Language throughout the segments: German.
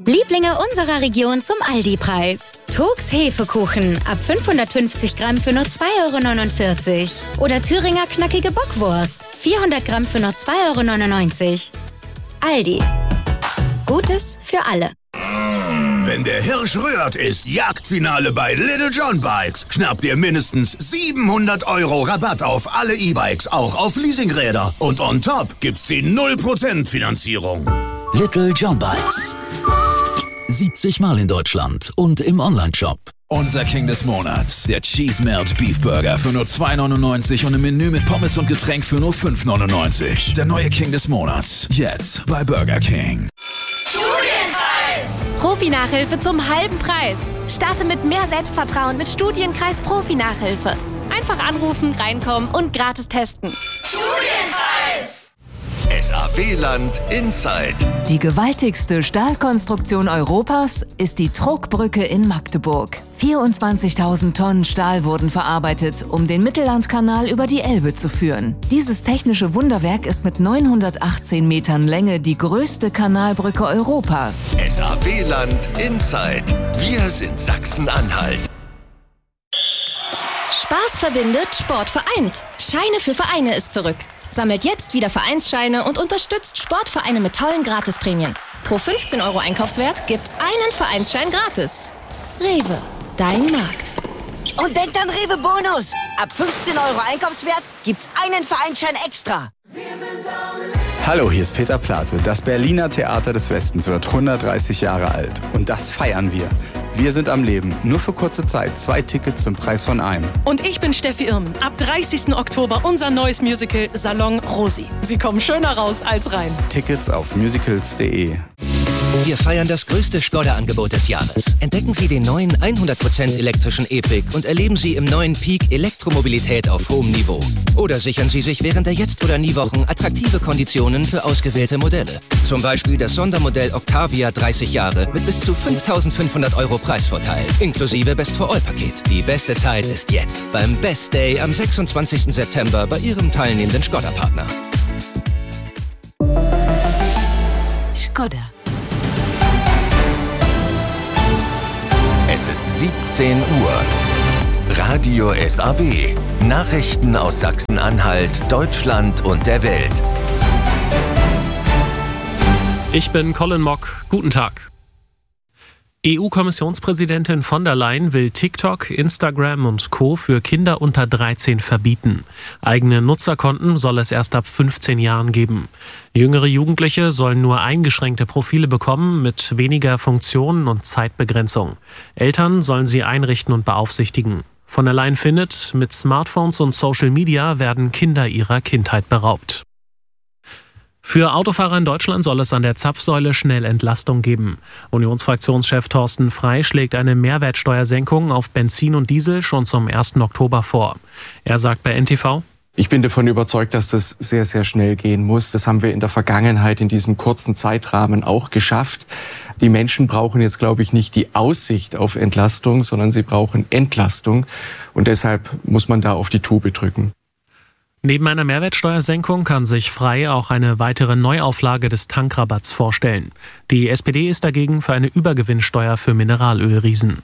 Lieblinge unserer Region zum Aldi-Preis. Togs Hefekuchen ab 550 Gramm für nur 2,49 €. Oder Thüringer knackige Bockwurst, 400 Gramm für nur 2,99 €. Aldi. Gutes für alle. Wenn der Hirsch rührt, ist Jagdfinale bei Little John Bikes. Schnappt ihr mindestens 700 € Rabatt auf alle E-Bikes, auch auf Leasingräder. Und on top gibt's die 0% Finanzierung. Little John Bikes. 70 Mal in Deutschland und im Onlineshop. Unser King des Monats, der Cheese Melt Beef Burger für nur 2,99 € und ein Menü mit Pommes und Getränk für nur 5,99 €. Der neue King des Monats, jetzt bei Burger King. Studienkreis! Profi-Nachhilfe zum halben Preis. Starte mit mehr Selbstvertrauen mit Studienkreis Profi-Nachhilfe. Einfach anrufen, reinkommen und gratis testen. Studienkreis! SAW-Land Inside. Die gewaltigste Stahlkonstruktion Europas ist die Trugbrücke in Magdeburg. 24.000 Tonnen Stahl wurden verarbeitet, um den Mittellandkanal über die Elbe zu führen. Dieses technische Wunderwerk ist mit 918 Metern Länge die größte Kanalbrücke Europas. SAW-Land Inside. Wir sind Sachsen-Anhalt. Spaß verbindet, Sport vereint. Scheine für Vereine ist zurück. Sammelt jetzt wieder Vereinsscheine und unterstützt Sportvereine mit tollen Gratisprämien. Pro 15 € Einkaufswert gibt's einen Vereinsschein gratis. Rewe, dein Markt. Und denkt an Rewe Bonus. Ab 15 € Einkaufswert gibt's einen Vereinsschein extra. Hallo, hier ist Peter Plate. Das Berliner Theater des Westens wird 130 Jahre alt. Und das feiern wir. Wir sind am Leben. Nur für kurze Zeit. 2 Tickets zum Preis von einem. Und ich bin Steffi Irmen. Ab 30. Oktober unser neues Musical Salon Rosi. Sie kommen schöner raus als rein. Tickets auf musicals.de. Wir feiern das größte Skoda-Angebot des Jahres. Entdecken Sie den neuen 100% elektrischen E-Pick und erleben Sie im neuen Peak Elektromobilität auf hohem Niveau. Oder sichern Sie sich während der Jetzt- oder Nie-Wochen attraktive Konditionen für ausgewählte Modelle. Zum Beispiel das Sondermodell Octavia 30 Jahre mit bis zu 5.500 € Preisvorteil, inklusive Best-for-All-Paket. Die beste Zeit ist jetzt beim Best Day am 26. September bei Ihrem teilnehmenden Skoda-Partner. Skoda. Es ist 17 Uhr. Radio SAW. Nachrichten aus Sachsen-Anhalt, Deutschland und der Welt. Ich bin Colin Mock. Guten Tag. EU-Kommissionspräsidentin von der Leyen will TikTok, Instagram und Co. für Kinder unter 13 verbieten. Eigene Nutzerkonten soll es erst ab 15 Jahren geben. Jüngere Jugendliche sollen nur eingeschränkte Profile bekommen mit weniger Funktionen und Zeitbegrenzung. Eltern sollen sie einrichten und beaufsichtigen. Von der Leyen findet, mit Smartphones und Social Media werden Kinder ihrer Kindheit beraubt. Für Autofahrer in Deutschland soll es an der Zapfsäule schnell Entlastung geben. Unionsfraktionschef Thorsten Frey schlägt eine Mehrwertsteuersenkung auf Benzin und Diesel schon zum 1. Oktober vor. Er sagt bei NTV: Ich bin davon überzeugt, dass das sehr, sehr schnell gehen muss. Das haben wir in der Vergangenheit in diesem kurzen Zeitrahmen auch geschafft. Die Menschen brauchen jetzt, glaube ich, nicht die Aussicht auf Entlastung, sondern sie brauchen Entlastung. Und deshalb muss man da auf die Tube drücken. Neben einer Mehrwertsteuersenkung kann sich Frey auch eine weitere Neuauflage des Tankrabatts vorstellen. Die SPD ist dagegen für eine Übergewinnsteuer für Mineralölriesen.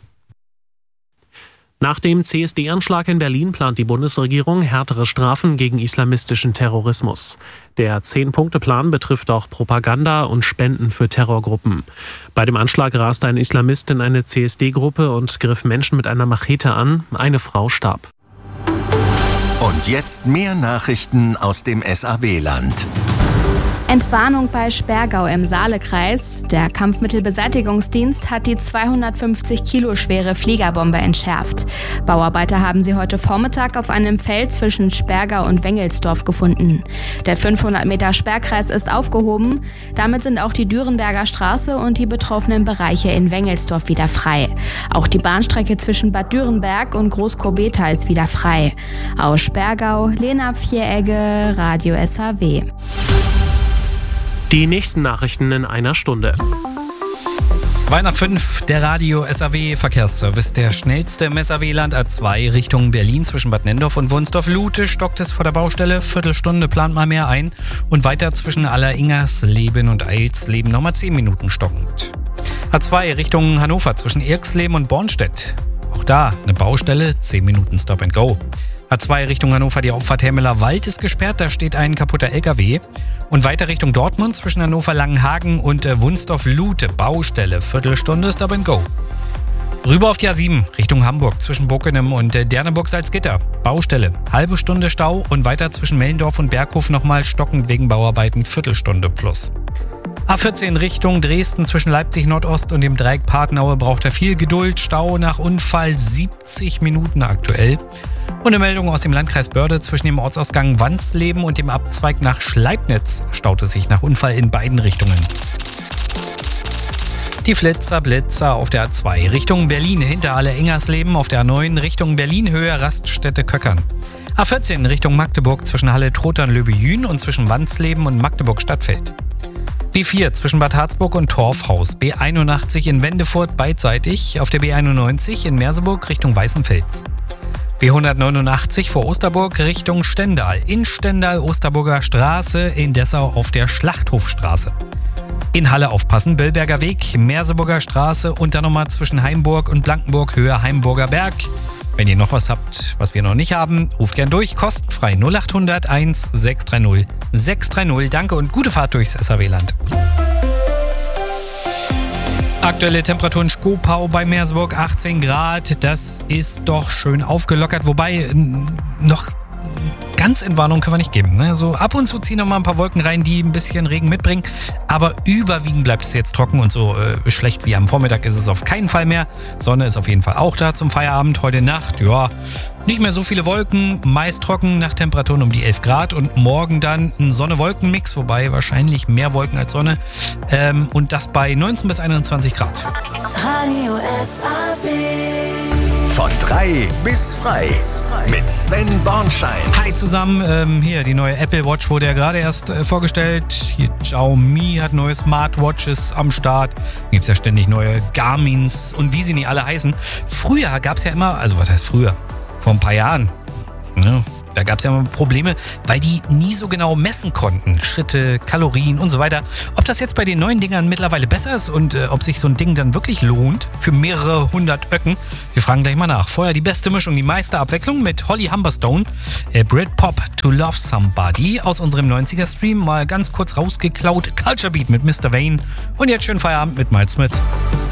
Nach dem CSD-Anschlag in Berlin plant die Bundesregierung härtere Strafen gegen islamistischen Terrorismus. Der 10-Punkte-Plan betrifft auch Propaganda und Spenden für Terrorgruppen. Bei dem Anschlag raste ein Islamist in eine CSD-Gruppe und griff Menschen mit einer Machete an. Eine Frau starb. Und jetzt mehr Nachrichten aus dem SAW-Land. Entwarnung bei Sperrgau im Saalekreis. Der Kampfmittelbeseitigungsdienst hat die 250 Kilo schwere Fliegerbombe entschärft. Bauarbeiter haben sie heute Vormittag auf einem Feld zwischen Sperrgau und Wengelsdorf gefunden. Der 500 Meter Sperrkreis ist aufgehoben. Damit sind auch die Dürenberger Straße und die betroffenen Bereiche in Wengelsdorf wieder frei. Auch die Bahnstrecke zwischen Bad Dürenberg und Groß-Kurbeta ist wieder frei. Aus Sperrgau, Lena Vieregge, Radio SAW. Die nächsten Nachrichten in einer Stunde. 2 nach 5, der Radio SAW Verkehrsservice. Der schnellste im SAW-Land A2 Richtung Berlin zwischen Bad Nenndorf und Wunsdorf-Lute stockt es vor der Baustelle. Viertelstunde plant mal mehr ein. Und weiter zwischen Alleringersleben und Eilsleben nochmal 10 Minuten stockend. A2 Richtung Hannover zwischen Irxleben und Bornstedt. Auch da eine Baustelle, 10 Minuten Stop and Go. A2 Richtung Hannover, die Auffahrt Hermeler Wald ist gesperrt, da steht ein kaputter LKW. Und weiter Richtung Dortmund zwischen Hannover Langenhagen und Wunstorf-Lute, Baustelle, Viertelstunde Stop and Go. Rüber auf die A7 Richtung Hamburg zwischen Bockenem und Derneburg-Salzgitter, Baustelle, halbe Stunde Stau und weiter zwischen Mellendorf und Berghof nochmal stockend wegen Bauarbeiten, Viertelstunde plus. A14 Richtung Dresden zwischen Leipzig Nordost und dem Dreieck Partnaue braucht er viel Geduld. Stau nach Unfall 70 Minuten aktuell. Und eine Meldung aus dem Landkreis Börde zwischen dem Ortsausgang Wansleben und dem Abzweig nach Schleibnitz staut es sich nach Unfall in beiden Richtungen. Die Blitzer auf der A2 Richtung Berlin hinter Halle-Engersleben, auf der A9 Richtung Berlin-Höhe Raststätte Köckern. A14 Richtung Magdeburg zwischen Halle-Trotern-Löbejün und zwischen Wansleben und Magdeburg-Stadtfeld. B4 zwischen Bad Harzburg und Torfhaus, B81 in Wendefurt beidseitig, auf der B91 in Merseburg Richtung Weißenfels. B189 vor Osterburg Richtung Stendal, in Stendal Osterburger Straße, in Dessau auf der Schlachthofstraße. In Halle aufpassen, Böllberger Weg, Merseburger Straße und dann nochmal zwischen Heimburg und Blankenburg Höhe Heimburger Berg. Wenn ihr noch was habt, was wir noch nicht haben, ruft gern durch, kostenfrei 0800 1 630 630. Danke und gute Fahrt durchs SAW-Land. Aktuelle Temperatur in Skopau bei Merseburg 18 Grad. Das ist doch schön aufgelockert, wobei noch ganz Entwarnung können wir nicht geben. Ne? So ab und zu ziehen noch mal ein paar Wolken rein, die ein bisschen Regen mitbringen. Aber überwiegend bleibt es jetzt trocken und so schlecht wie am Vormittag ist es auf keinen Fall mehr. Sonne ist auf jeden Fall auch da zum Feierabend. Heute Nacht, ja, nicht mehr so viele Wolken, meist trocken nach Temperaturen um die 11 Grad. Und morgen dann ein Sonne-Wolken-Mix, wobei wahrscheinlich mehr Wolken als Sonne. Und das bei 19 bis 21 Grad. Radio SAW. Von 3 bis frei mit Sven Bornschein. Hi zusammen, hier die neue Apple Watch wurde ja gerade erst vorgestellt. Hier Xiaomi hat neue Smartwatches am Start. Gibt es ja ständig neue Garmins und wie sie nicht alle heißen. Früher gab es ja immer, also was heißt früher? Vor ein paar Jahren, ne? Da gab es ja mal Probleme, weil die nie so genau messen konnten. Schritte, Kalorien und so weiter. Ob das jetzt bei den neuen Dingern mittlerweile besser ist und ob sich so ein Ding dann wirklich lohnt für mehrere hundert Öcken. Wir fragen gleich mal nach. Vorher die beste Mischung, die meiste Abwechslung mit Holly Humberstone. Britpop to Love Somebody aus unserem 90er-Stream. Mal ganz kurz rausgeklaut. Culture Beat mit Mr. Vane. Und jetzt schön Feierabend mit Miles Smith.